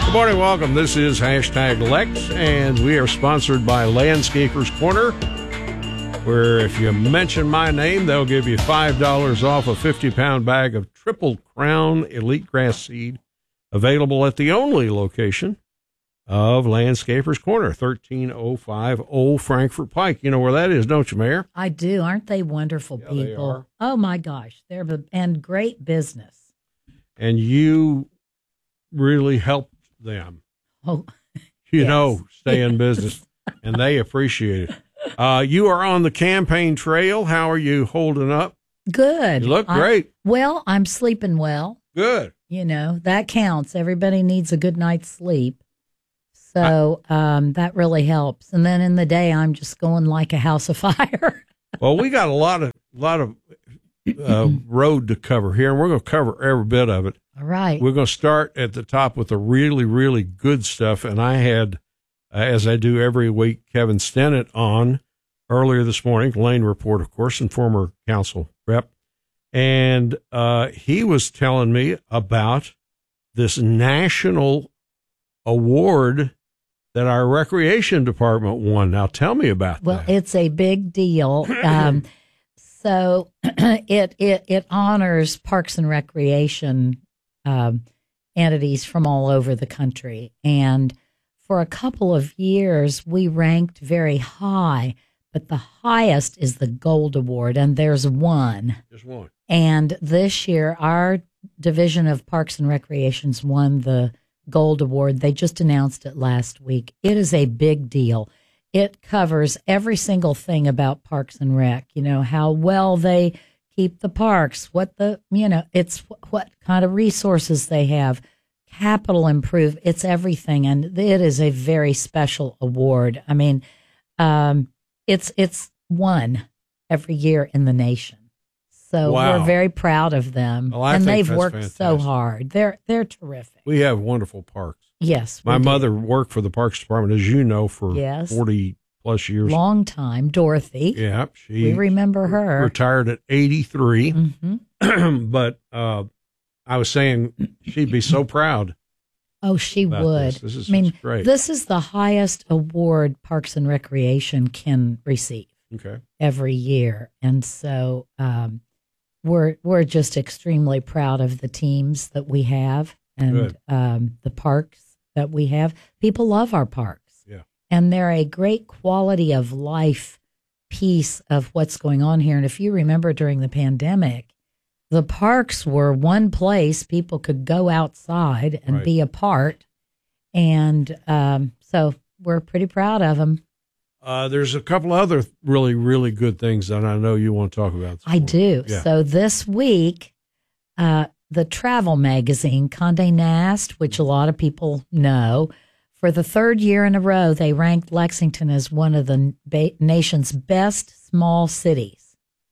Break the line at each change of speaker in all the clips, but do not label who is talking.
Good morning, welcome. This is Hashtag Lex, and we are sponsored by Landscapers Corner, where if you mention my name, they'll give you $5 off a 50-pound bag of Triple Crown Elite Grass Seed, available at the only location of Landscapers Corner, 1305 Old Frankfort Pike. You know where that is, don't you, Mayor?
I do. Aren't they wonderful people?
They are.
Oh, my gosh. And great business.
And you really helped them.
Oh,
you
yes.
know, stay in business, and they appreciate it. You are on the campaign trail. How are you holding up?
Good.
You look great.
I'm sleeping well.
Good.
You know, that counts. Everybody needs a good night's sleep. So that really helps. And then in the day, I'm just going like a house of fire.
Well, we got a lot of road to cover here, and we're going to cover every bit of it.
All right.
We're going to start at the top with the really, really good stuff. And I had, as I do every week, Kevin Stennett on earlier this morning, Lane Report, of course, and former council rep. And he was telling me about this national award that our recreation department won. Now, tell me about that.
Well, it's a big deal. So it honors Parks and Recreation entities from all over the country. And for a couple of years, we ranked very high, but the highest is the Gold Award, and there's one.
Just one.
And this year, our Division of Parks and Recreations won the Gold Award. They just announced it last week. It is a big deal. It covers every single thing about Parks and Rec, you know, how well they keep the parks, it's what kind of resources they have, capital improve. It's everything. And it is a very special award. I mean, it's won every year in the nation. So
wow.
We're very proud of them.
Well,
and they've
that's
worked
fantastic.
So hard. They're terrific.
We have wonderful parks.
Yes.
My mother worked for the Parks Department, as you know, for 40 plus years.
Long time. Dorothy.
Yeah.
We remember her.
Retired at 83.
Mm-hmm.
But I was saying she'd be so proud.
Oh, she would.
This is great.
This is the highest award Parks and Recreation can receive every year. And so we're just extremely proud of the teams that we have and the parks that we have. People love our parks.
Yeah.
And they're a great quality of life piece of what's going on here. And if you remember during the pandemic, the parks were one place people could go outside and be apart. And so we're pretty proud of them.
There's a couple other really, really good things that I know you want to talk about.
I do. Yeah. So this week, the travel magazine, Condé Nast, which a lot of people know, for the third year in a row, they ranked Lexington as one of the nation's best small cities.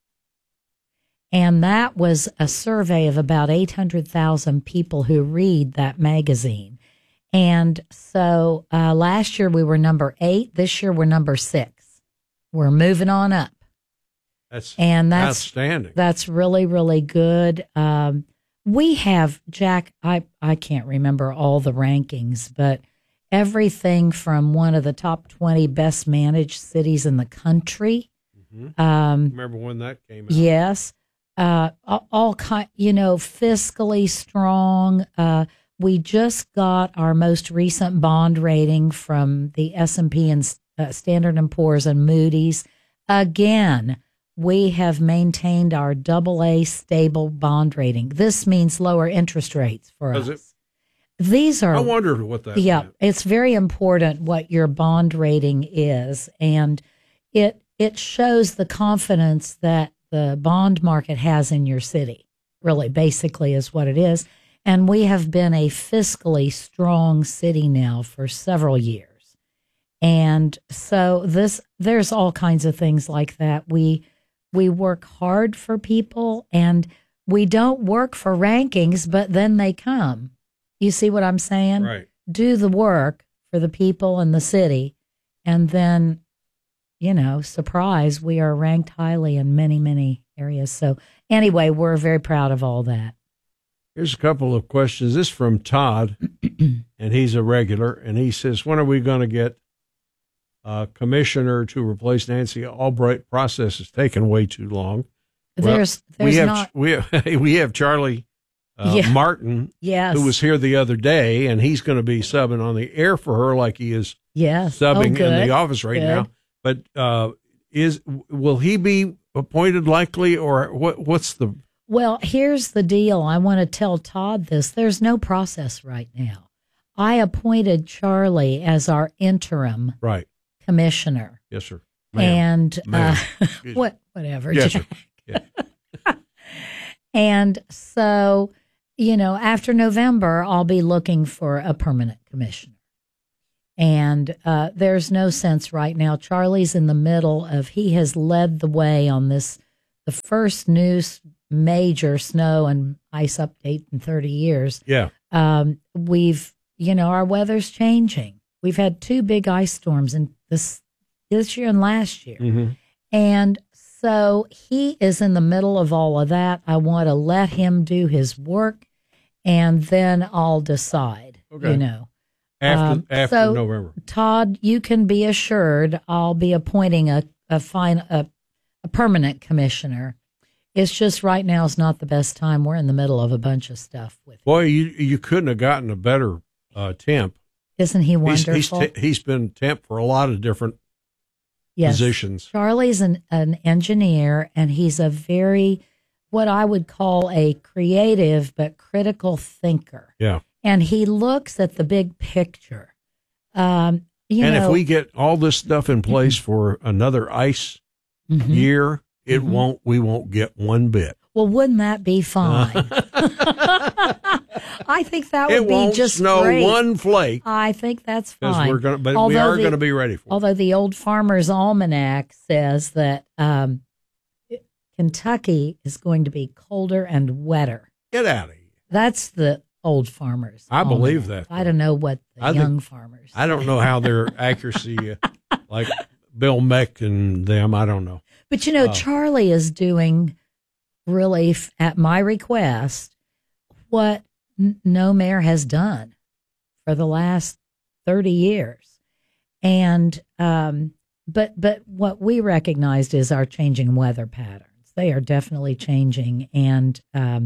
And that was a survey of about 800,000 people who read that magazine. And so last year we were number 8. This year we're number 6. We're moving on up.
That's outstanding.
That's really, really good. We have, Jack, I can't remember all the rankings, but everything from one of the top 20 best managed cities in the country. Mm-hmm.
Remember when that came out?
Yes. All kind, fiscally strong. We just got our most recent bond rating from the S&P and Standard & Poor's and Moody's. Again, we have maintained our AA stable bond rating. This means lower interest rates for us. These are.
I wondered what that meant.
It's very important what your bond rating is, and it shows the confidence that the bond market has in your city. Really, basically, is what it is. And we have been a fiscally strong city now for several years, and so there's all kinds of things like that. We work hard for people, and we don't work for rankings, but then they come. You see what I'm saying?
Right.
Do the work for the people in the city, and then, surprise, we are ranked highly in many, many areas. So anyway, we're very proud of all that.
Here's a couple of questions. This is from Todd. and he's a regular, and he says, when are we going to get a commissioner to replace Nancy Albright? Process is taking way too long. Well, we have Charlie Martin,
yes,
who was here the other day, and he's going to be subbing on the air for her like he is subbing in the office right now. But will he be appointed likely, or what's the...
Well, here's the deal. I want to tell Todd this. There's no process right now. I appointed Charlie as our interim commissioner.
Yes, sir.
And whatever.
Yes, sir. Yeah.
And so, after November, I'll be looking for a permanent commissioner. And there's no sense right now. Charlie's in the middle of, he has led the way on this, the first major snow and ice update in 30 years.
Yeah.
We've, our weather's changing. We've had 2 big ice storms in this year and last year.
Mm-hmm.
And so he is in the middle of all of that. I want to let him do his work, and then I'll decide,
After November.
Todd, you can be assured I'll be appointing a permanent commissioner. It's just right now is not the best time. We're in the middle of a bunch of stuff with.
Boy, you couldn't have gotten a better temp.
Isn't he wonderful?
He's been temp for a lot of different positions.
Charlie's an engineer, and he's a very, what I would call a creative but critical thinker.
Yeah.
And he looks at the big picture.
If we get all this stuff in place for another ice year, we won't get one bit.
Well, wouldn't that be fine? I think that would be just
snow
great.
One flake.
I think that's fine.
We are going to be ready for it.
Although the Old Farmer's Almanac says that Kentucky is going to be colder and wetter.
Get out of here.
That's the Old Farmers.
I believe that.
I don't know what the young farmers.
I don't know how their accuracy, like Bill Meck and them, I don't know.
But Charlie is doing really, at my request, what no mayor has done for the last 30 years. And, but what we recognized is our changing weather patterns. They are definitely changing. And,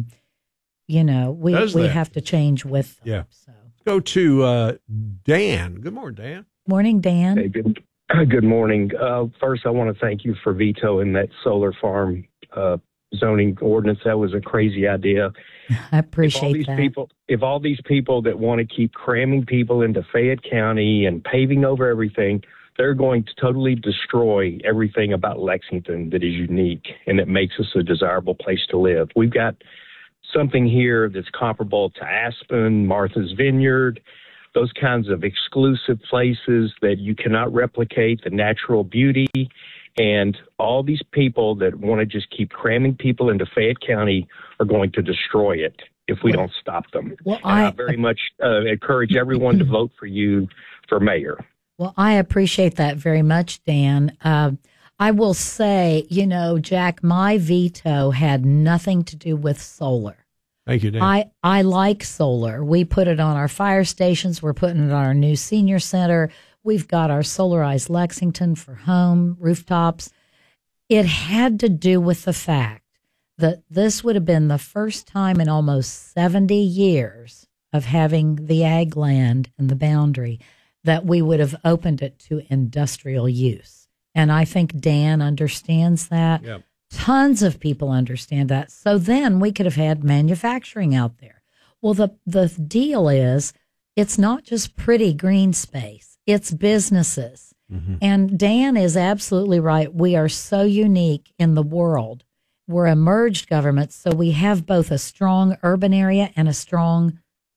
we have to change with them.
Yeah.
So
go to Dan. Good morning, Dan.
Morning, Dan.
Hey, good morning. First, I want to thank you for vetoing that solar farm zoning ordinance. That was a crazy idea.
I appreciate that.
If all these people that want to keep cramming people into Fayette County and paving over everything, they're going to totally destroy everything about Lexington that is unique and that makes us a desirable place to live. We've got something here that's comparable to Aspen, Martha's Vineyard, those kinds of exclusive places that you cannot replicate the natural beauty. And all these people that want to just keep cramming people into Fayette County are going to destroy it if we don't stop them.
Well,
I very much encourage everyone to vote for you for mayor.
Well, I appreciate that very much, Dan. I will say, Jack, my veto had nothing to do with solar.
Thank you, Dan.
I like solar. We put it on our fire stations. We're putting it on our new senior center. We've got our Solarized Lexington for home rooftops. It had to do with the fact that this would have been the first time in almost 70 years of having the ag land and the boundary that we would have opened it to industrial use. And I think Dan understands that.
Yep.
Tons of people understand that. So then we could have had manufacturing out there. Well, the deal is it's not just pretty green space. It's businesses.
Mm-hmm.
And Dan is absolutely right. We are so unique in the world. We're a merged government, so we have both a strong urban area and a strong,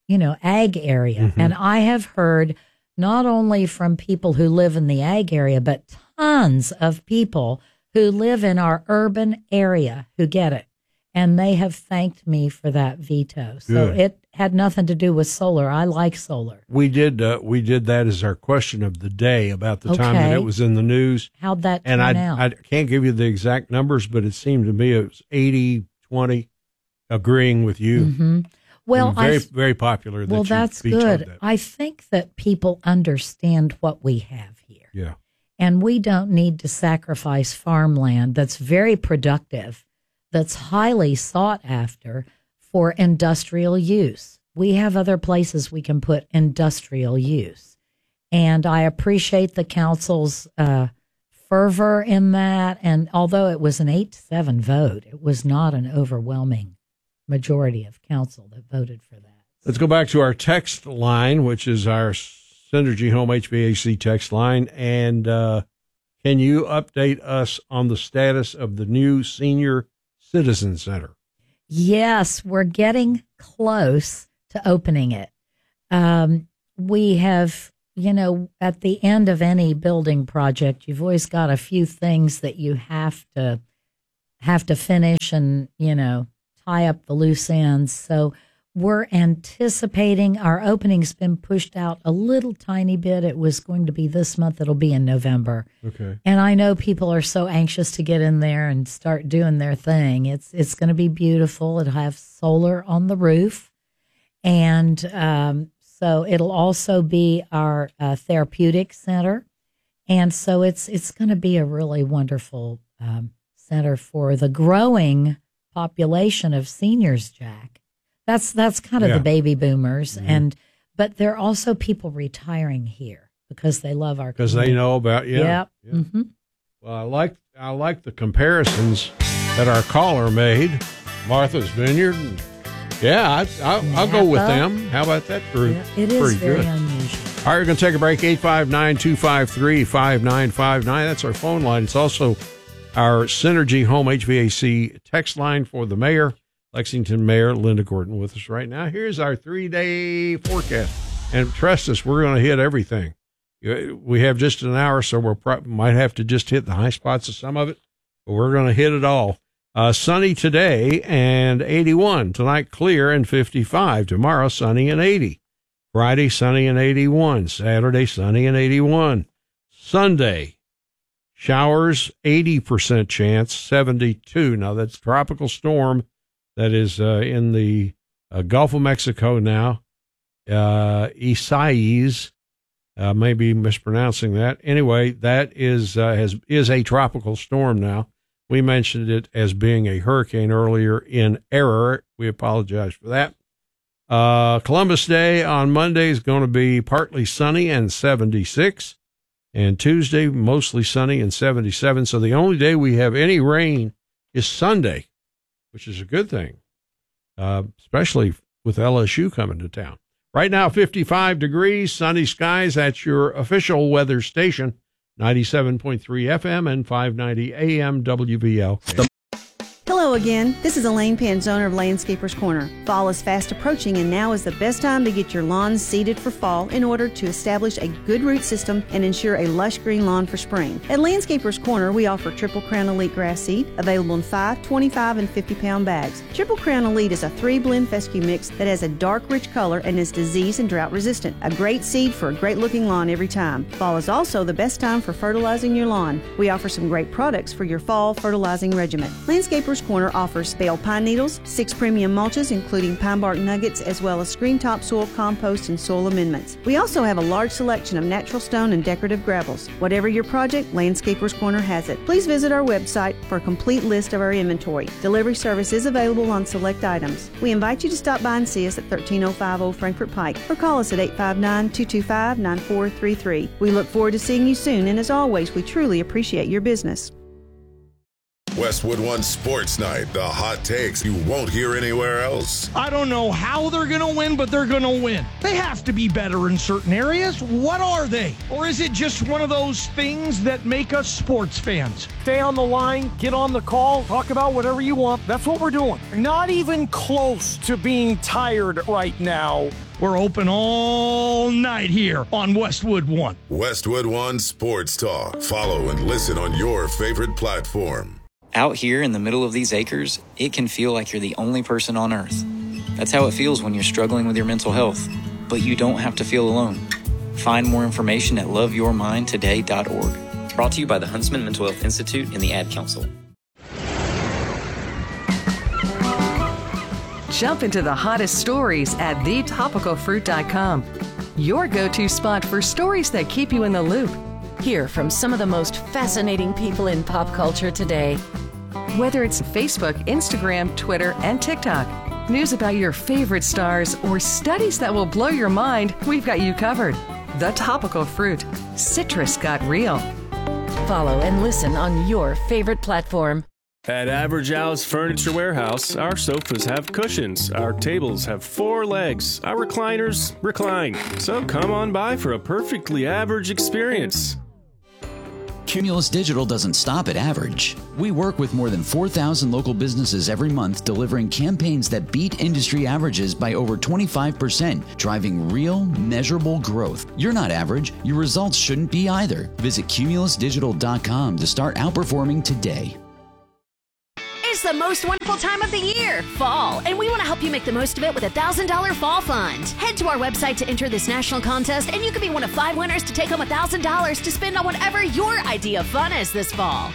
ag area.
Mm-hmm.
And I have heard not only from people who live in the ag area, but tons of people who live in our urban area who get it. And they have thanked me for that veto. So
Good.
It had nothing to do with solar. I like solar.
We did that as our question of the day about the time that it was in the news.
How'd that turn out?
I can't give you the exact numbers, but it seemed to me it was 80-20 agreeing with you.
Mm-hmm. Well,
And very popular.
Well, that's good. I think that people understand what we have here.
Yeah.
And we don't need to sacrifice farmland that's very productive, that's highly sought after for industrial use. We have other places we can put industrial use. And I appreciate the council's fervor in that. And although it was an 8-7 vote, it was not an overwhelming majority of council that voted for that.
Let's go back to our text line, which is our Synergy Home HVAC text line. And can you update us on the status of the new Senior Citizen Center?
Yes, we're getting close to opening it. We have, at the end of any building project, you've always got a few things that you have to finish and, tie up the loose ends. So we're anticipating our opening's been pushed out a little tiny bit. It was going to be this month. It'll be in November.
Okay.
And I know people are so anxious to get in there and start doing their thing. It's going to be beautiful. It'll have solar on the roof. And so it'll also be our therapeutic center. And so it's going to be a really wonderful center for the growing population of seniors, Jack. That's kind of the baby boomers, but there are also people retiring here because they love our community.
Because they know about
Yep.
Yeah.
Mm-hmm.
Well, I like the comparisons that our caller made. Martha's Vineyard. Yeah, I'll go with them. How about that group?
Yeah, it is
pretty
very
good.
unusual.
All right, we're going to take a break. 859-253-5959. That's our phone line. It's also our Synergy Home HVAC text line for the mayor, Lexington Mayor Linda Gordon, with us right now. Here's our 3-day forecast. And trust us, we're going to hit everything. We have just an hour, so we might have to just hit the high spots of some of it, but we're going to hit it all. Sunny today and 81. Tonight, clear and 55. Tomorrow, sunny and 80. Friday, sunny and 81. Saturday, sunny and 81. Sunday, showers, 80% chance, 72. Now, that's tropical storm that is in the Gulf of Mexico now. Isaias, maybe mispronouncing that. Anyway, that is a tropical storm now. We mentioned it as being a hurricane earlier in error. We apologize for that. Columbus Day on Monday is going to be partly sunny and 76. And Tuesday, mostly sunny and 77. So the only day we have any rain is Sunday, which is a good thing, especially with LSU coming to town. Right now, 55 degrees, sunny skies at your official weather station, 97.3 FM and 590 AM WVL.
Hello again. This is Elaine Pence, owner of Landscapers Corner. Fall is fast approaching, and now is the best time to get your lawns seeded for fall in order to establish a good root system and ensure a lush green lawn for spring. At Landscapers Corner, we offer Triple Crown Elite grass seed, available in 5, 25, and 50-pound bags. Triple Crown Elite is a 3-blend fescue mix that has a dark, rich color and is disease and drought resistant. A great seed for a great-looking lawn every time. Fall is also the best time for fertilizing your lawn. We offer some great products for your fall fertilizing regimen. Landscapers Corner offers bale pine needles, 6 premium mulches including pine bark nuggets, as well as screen topsoil, compost, and soil amendments. We also have a large selection of natural stone and decorative gravels. Whatever your project, Landscapers Corner has it. Please visit our website for a complete list of our inventory. Delivery service is available on select items. We invite you to stop by and see us at 13050 Frankfort Pike or call us at 859-225-9433. We look forward to seeing you soon, and as always, we truly appreciate your business.
Westwood One Sports Night, the hot takes you won't hear anywhere else.
I don't know how they're going to win, but they're going to win. They have to be better in certain areas. What are they? Or is it just one of those things that make us sports fans? Stay on the line, get on the call, talk about whatever you want. That's what we're doing. Not even close to being tired right now. We're open all night here on Westwood One.
Westwood One Sports Talk. Follow and listen on your favorite platform.
Out here in the middle of these acres, it can feel like you're the only person on earth. That's how it feels when you're struggling with your mental health. But you don't have to feel alone. Find more information at loveyourmindtoday.org. Brought to you by the Huntsman Mental Health Institute and the Ad Council.
Jump into the hottest stories at thetopicalfruit.com. Your go-to spot for stories that keep you in the loop. Hear from some of the most fascinating people in pop culture today. Whether it's Facebook, Instagram, Twitter, and TikTok, news about your favorite stars, or studies that will blow your mind, we've got you covered. The Topical Fruit. Citrus got real. Follow and listen on your favorite platform.
At Average Al's Furniture Warehouse, our sofas have cushions, our tables have 4 legs, our recliners recline. So come on by for a perfectly average experience.
Cumulus Digital doesn't stop at average. We work with more than 4,000 local businesses every month, delivering campaigns that beat industry averages by over 25%, driving real, measurable growth. You're not average. Your results shouldn't be either. Visit cumulusdigital.com to start outperforming today.
It's the most wonderful time of the year, fall, and we want to help you make the most of it with a $1,000 fall fund. Head to our website to enter this national contest, and you could be one of 5 winners to take home $1,000 to spend on whatever your idea of fun is this fall.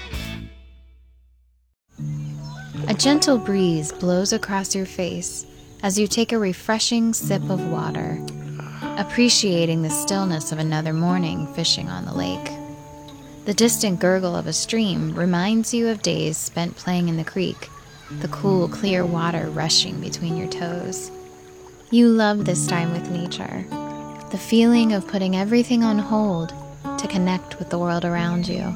A gentle breeze blows across your face as you take a refreshing sip of water, appreciating the stillness of another morning fishing on the lake. The distant gurgle of a stream reminds you of days spent playing in the creek, the cool, clear water rushing between your toes. You love this time with nature, the feeling of putting everything on hold to connect with the world around you.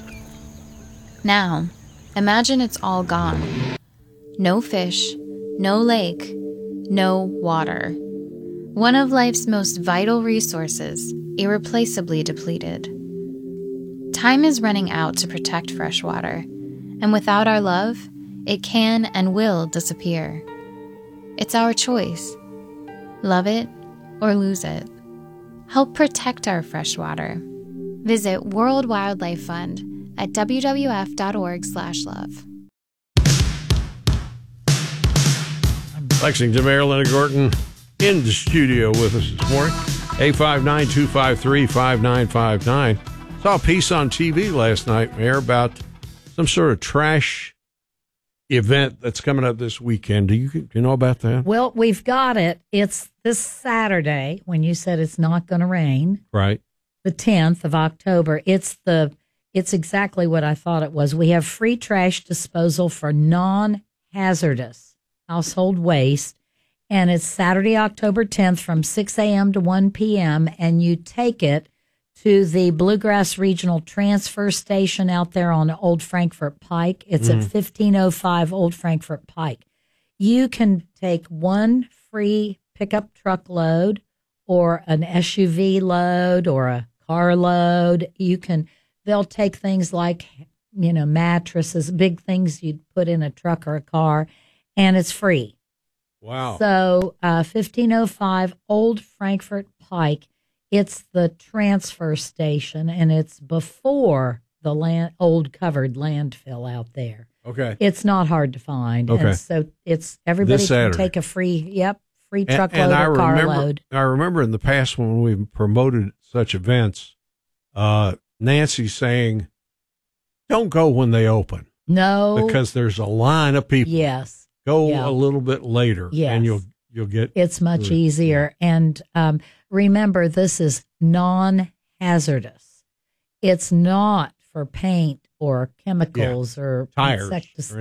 Now, imagine it's all gone. No fish, no lake, no water. One of life's most vital resources, irreplaceably depleted. Time is running out to protect fresh water, and without our love, it can and will disappear. It's our choice. Love it or lose it. Help protect our fresh water. Visit World Wildlife Fund at wwf.org/love.
Lexington Mayor Linda Gorton in the studio with us this morning. 859-253-5959. Saw a piece on TV last night, Mayor, about some sort of trash event that's coming up this weekend. Do you know about that?
Well, we've got it. It's this Saturday when you said it's not going to rain.
Right.
The 10th of October. It's exactly what I thought it was. We have free trash disposal for non-hazardous household waste. And it's Saturday, October 10th from 6 a.m. to 1 p.m. And you take it to the Bluegrass Regional Transfer Station out there on Old Frankfort Pike. It's at 1505 Old Frankfort Pike. You can take one free pickup truck load or an SUV load or a car load. They'll take things like, mattresses, big things you'd put in a truck or a car, and it's free.
Wow.
So 1505 Old Frankfort Pike. It's the transfer station, and it's before the old covered landfill out there.
Okay.
It's not hard to find.
Okay.
And so it's everybody can take a free truckload or car load.
I remember in the past when we promoted such events, Nancy saying, don't go when they open.
No.
Because there's a line of people.
Yes.
Go a little bit later.
Yes.
And you'll get.
It's much easier. And remember, this is non-hazardous. It's not for paint or chemicals or
tires,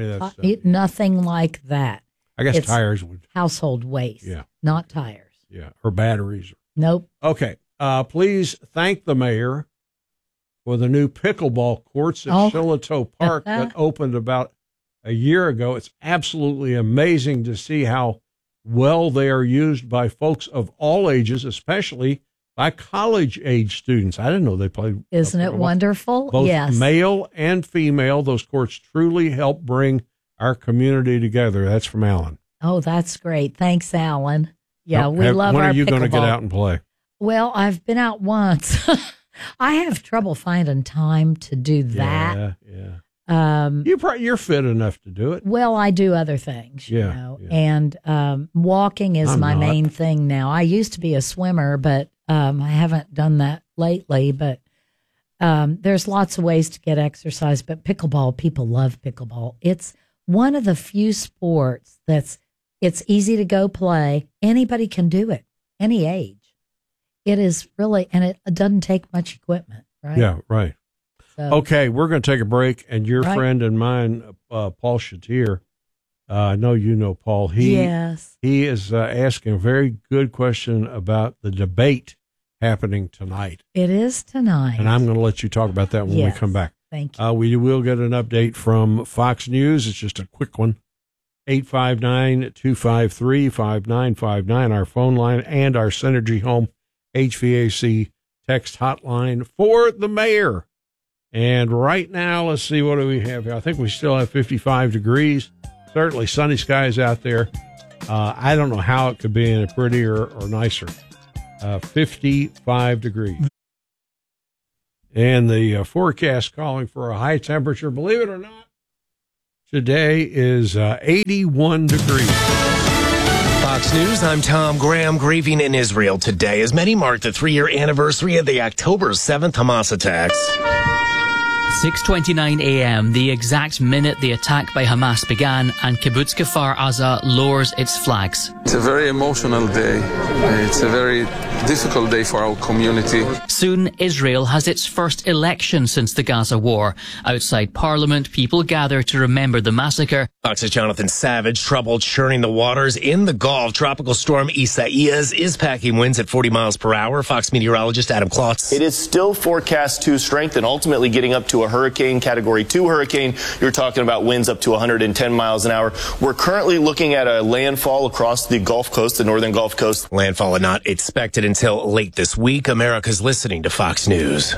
nothing like that.
I guess
it's
tires would.
Household waste.
Yeah.
Not tires.
Yeah. Or batteries.
Nope.
Okay. Please thank the mayor for the new pickleball courts at Shiloh Park that opened about a year ago. It's absolutely amazing to see how well they are used by folks of all ages, especially by college-age students. I didn't know they played.
Isn't it wonderful?
Both
yes.
male and female. Those courts truly help bring our community together. That's from Alan.
Oh, that's great. Thanks, Alan. Yeah, we love our pickleball.
When are you going to get out and play?
Well, I've been out once. I have trouble finding time to do that.
Yeah. You're fit enough to do it.
Well, I do other things, and walking is my main thing now. I used to be a swimmer, but I haven't done that lately. But there's lots of ways to get exercise. But pickleball, people love pickleball. It's one of the few sports that's It's easy to go play. Anybody can do it, any age. It is really, and it doesn't take much equipment, right?
Yeah, right.
So,
Okay, we're going to take a break, and your friend and mine, Paul Shatier, I know you know Paul.
Yes.
He is asking a very good question about the debate happening tonight.
It is tonight.
And I'm going to let you talk about that when we come back.
Thank you.
We will get an update from Fox News. It's just a quick one. 859-253-5959, our phone line, and our Synergy Home HVAC text hotline for the mayor. And right now, let's see, what do we have here? I think we still have 55 degrees. Certainly sunny skies out there. I don't know how it could be any prettier or nicer. 55 degrees. And the forecast calling for a high temperature, believe it or not, today is 81 degrees.
Fox News, I'm Tom Graham. Grieving in Israel today as many mark the 3-year anniversary of the October 7th Hamas attacks.
6:29 a.m., the exact minute the attack by Hamas began, and Kibbutz Kfar Aza lowers its flags.
It's a very emotional day. It's a very difficult day for our community.
Soon, Israel has its first election since the Gaza war. Outside Parliament, people gather to remember the massacre.
Fox's Jonathan Savage, trouble churning the waters in the Gulf. Tropical storm Isaias is packing winds at 40 miles per hour. Fox meteorologist Adam Klotz.
It is still forecast to strengthen, ultimately getting up to a hurricane, Category 2 hurricane. You're talking about winds up to 110 miles an hour. We're currently looking at a landfall across the Gulf Coast, the northern Gulf Coast.
Landfall are not expected until late this week. America's listening to Fox News.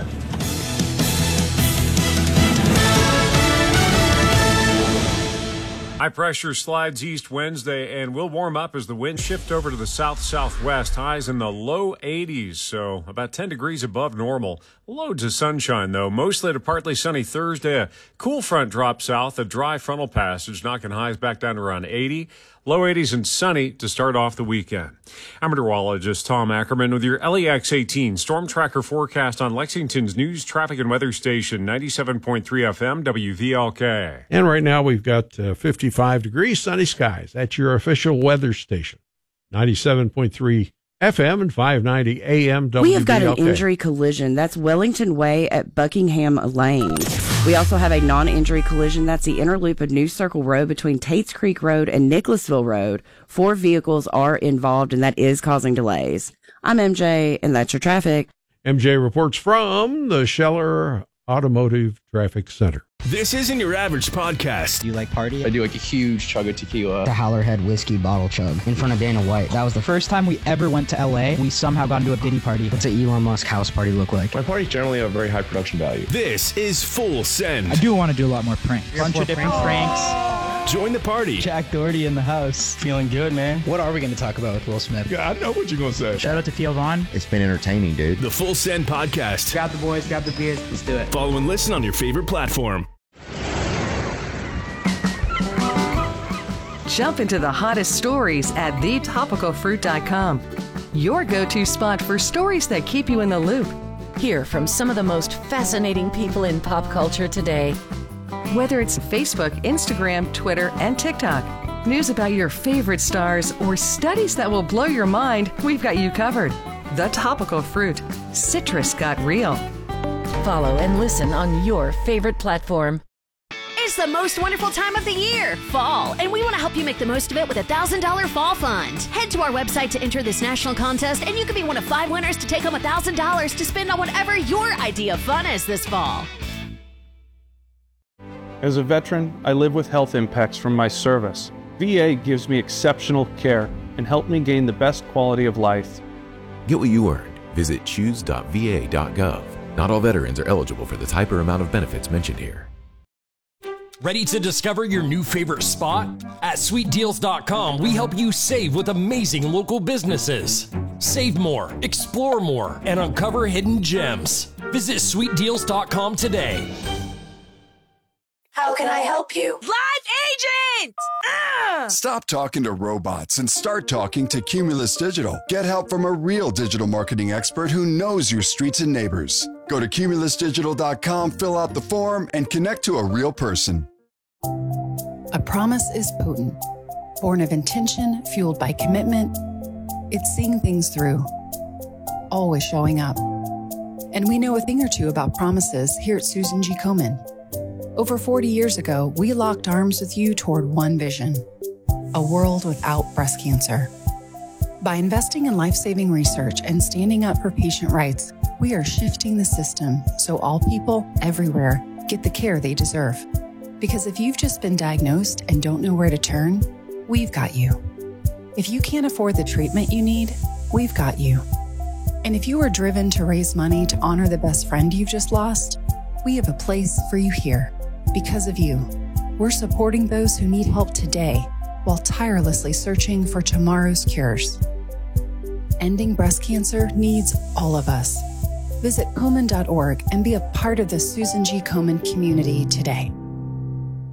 High pressure slides east Wednesday and will warm up as the winds shift over to the south-southwest. Highs in the low 80s, so about 10 degrees above normal. Loads of sunshine, though. Mostly to partly sunny Thursday. A cool front drops south, a dry frontal passage, knocking highs back down to around 80. Low 80s and sunny to start off the weekend. I'm meteorologist Tom Ackerman with your LEX 18 Storm Tracker forecast on Lexington's news, traffic, and weather station, 97.3 FM, WVLK.
And right now we've got 55 degrees, sunny skies. That's your official weather station, 97.3 FM and 590 AM WVLK.
We have got an injury collision. That's Wellington Way at Buckingham Lane. We also have a non-injury collision. That's the inner loop of New Circle Road between Tates Creek Road and Nicholasville Road. 4 vehicles are involved, and that is causing delays. I'm MJ, and that's your traffic.
MJ reports from the Scheller Automotive Traffic Center.
This isn't your average podcast.
Do you like party?
I do like a huge chug of tequila.
The Howlerhead whiskey bottle chug in front of Dana White. That was the first time we ever went to LA. We somehow got into a Diddy party. What's an Elon Musk house party look like?
My parties generally have a very high production value.
This is Full Send.
I do want to do a lot more pranks. Bunch of different pranks.
Join the party.
Jack Doherty in the house. Feeling good, man. What are we going to talk about with Will Smith?
Yeah, I know what you're going to say.
Shout out to Theo Vaughn.
It's been entertaining, dude.
The Full Send podcast.
Grab the boys, grab the beers. Let's do it.
Follow and listen on your favorite platform.
Jump into the hottest stories at thetopicalfruit.com. Your go-to spot for stories that keep you in the loop. Hear from some of the most fascinating people in pop culture today. Whether it's Facebook, Instagram, Twitter, and TikTok, news about your favorite stars, or studies that will blow your mind, we've got you covered. The Topical Fruit. Citrus got real. Follow and listen on your favorite platform.
It's the most wonderful time of the year, fall, and we want to help you make the most of it with a $1,000 fall fund. Head to our website to enter this national contest, and you could be one of 5 winners to take home $1,000 to spend on whatever your idea of fun is this fall.
As a veteran, I live with health impacts from my service. VA gives me exceptional care and helped me gain the best quality of life.
Get what you earned. Visit choose.va.gov. Not all veterans are eligible for the type or amount of benefits mentioned here.
Ready to discover your new favorite spot? At sweetdeals.com, we help you save with amazing local businesses. Save more, explore more, and uncover hidden gems. Visit sweetdeals.com today.
How can I help you?
Live agent!
Stop talking to robots and start talking to Cumulus Digital. Get help from a real digital marketing expert who knows your streets and neighbors. Go to cumulusdigital.com, fill out the form, and connect to a real person.
A promise is potent.
Born of intention, fueled by commitment, it's seeing things through, always showing up. And we know a thing or two about promises here at Susan G. Komen. Over 40 years ago, we locked arms with you toward one vision: a world without breast cancer. By investing in life-saving research and standing up for patient rights, we are shifting the system so all people everywhere get the care they deserve. Because if you've just been diagnosed and don't know where to turn, we've got you. If you can't afford the treatment you need, we've got you. And if you are driven to raise money to honor the best friend you've just lost, we have a place for you here. Because of you, we're supporting those who need help today while tirelessly searching for tomorrow's cures. Ending breast cancer needs all of us. Visit Komen.org and be a part of the Susan G. Komen community today.